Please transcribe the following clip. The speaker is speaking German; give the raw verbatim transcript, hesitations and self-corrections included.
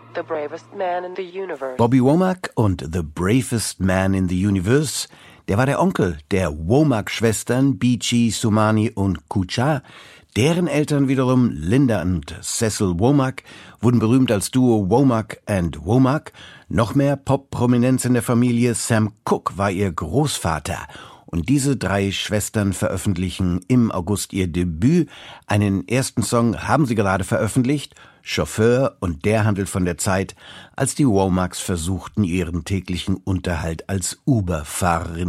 The Bravest Man in the Universe. Bobby Womack und The Bravest Man in the Universe, der war der Onkel der Womack-Schwestern Beechey, Sumani und Kucha. Deren Eltern wiederum, Linda und Cecil Womack, wurden berühmt als Duo Womack and Womack. Noch mehr Pop-Prominenz in der Familie, Sam Cooke war ihr Großvater. Und diese drei Schwestern veröffentlichen im August ihr Debüt. Einen ersten Song haben sie gerade veröffentlicht, Chauffeur, und der handelt von der Zeit, als die Womacks versuchten, ihren täglichen Unterhalt als Uber-Fahrerinnen